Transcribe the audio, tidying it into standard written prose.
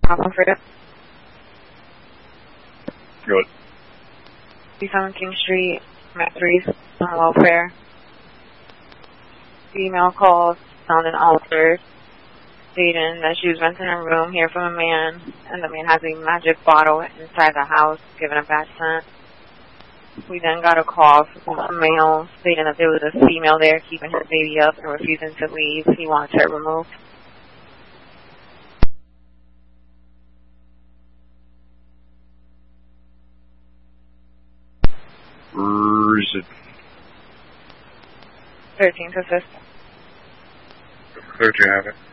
problem for you? Good. 37 King Street, Mathries, on welfare. Female calls sounding altered, stating that she was renting a room here from a man, and the man has a magic bottle inside the house, giving a bad scent. We then got a call from a male stating that there was a female there keeping his baby up and refusing to leave. He wanted her removed. Where is it? 13th assist. Where'd you have it?